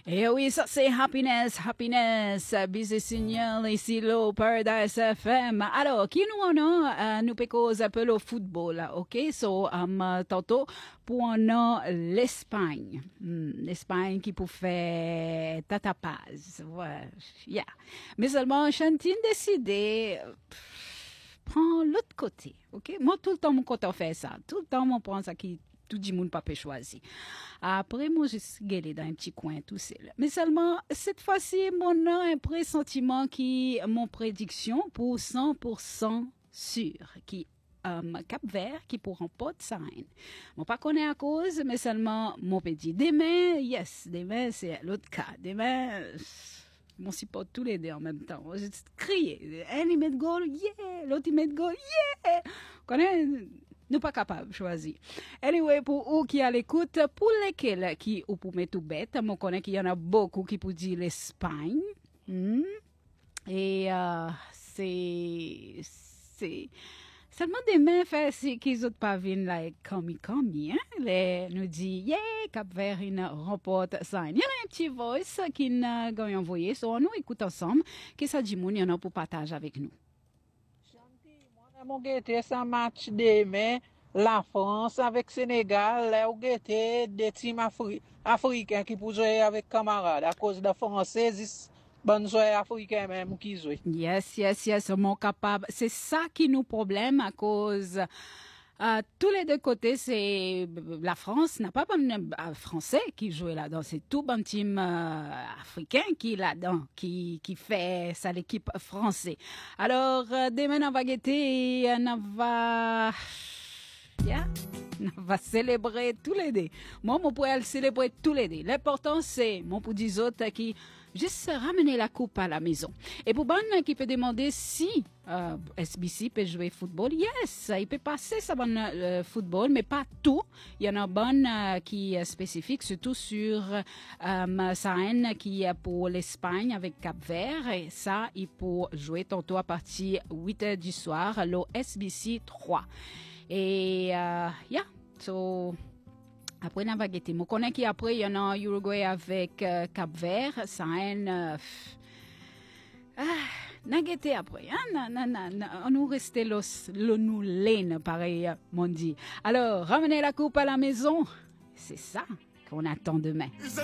Et oui, ça c'est happiness, busy signal ici le Paradise FM. Alors, qui nous en a, nous pécose un peu le football, ok? So, tantôt, pour on a l'Espagne. L'Espagne qui peut faire tatapaz, ouais, yeah. Mais seulement, Chantine décidé, prends l'autre côté, ok? Moi, tout le temps, mon côté fait ça. Tout le temps, mon prend ça qui tout le monde pas peut choisir. Après, moi, je suis galé dans un petit coin tout seul. Mais seulement, cette fois-ci, mon a un pressentiment qui, mon prédiction pour 100% sûr, qui Cap-Vert qui pourront pas de sign. Mon pas connaît à cause, mais seulement mon petit. Demain, yes, demain c'est l'autre cas. Demain, mon supporte tous les deux en même temps. Je crier, un il met goal, yeah, l'autre il met goal, yeah. Connais, nous pas capables de choisir. Anyway, pour eux qui à l'écoute, pour lesquels qui ou pour mettre tout bête, moi connais qu'il y en a beaucoup qui pour dire l'Espagne. Et c'est seulement demain fait si qu'ils autres pas viennent like comme hein, les nous dit yeah Cap-Vert il remporte ça. Il y a un petit voice qui n'a gagné envoyé, so nous écoute ensemble que ça dit moun y en a pour partager avec nous. Mon guetté ça match demain la France avec Sénégal, là, ou guetté des teams africains qui pour jouer avec camarades à cause de français, bonne joueur africain même qui joue. Yes, mon capable. C'est ça qui nous problème à cause tous les deux côtés, c'est la France n'a pas un français qui joue là-dedans, c'est tout un team africain qui est là-dedans, qui fait ça l'équipe française. Alors demain on va guetter et on va célébrer tous les deux. Moi, mon pourrait le célébrer tous les deux. L'important, c'est, mon pour des autres qui juste ramener la coupe à la maison. Et pour bonne qui peut demander si SBC peut jouer football, yes, il peut passer ça bon football, mais pas tout. Il y en a bonne qui est spécifique, surtout sur Sahel qui est pour l'Espagne avec Cap-Vert. Et ça, il peut jouer tantôt à partir 8h du soir, le SBC 3. Et so après on va guetter. Moi connais qu'après il y en a Uruguay avec Cap-Vert, ça n'a guetté après. On nous restait le nous laine pareil mon dit. Alors ramenez la coupe à la maison. C'est ça qu'on attend demain.